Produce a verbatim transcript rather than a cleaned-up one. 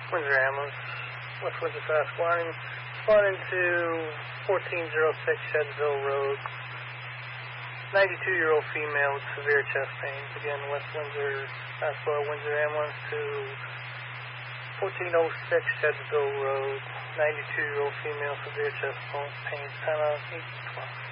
Windsor Ambulance, West Windsor Fast Warning. Responding to fourteen oh six Shedsville Road. ninety-two-year-old female with severe chest pains. Again, West Windsor Fast Windsor Ambulance to fourteen oh six Shedsville Road. ninety-two-year-old female severe chest pains. Time out eight twelve.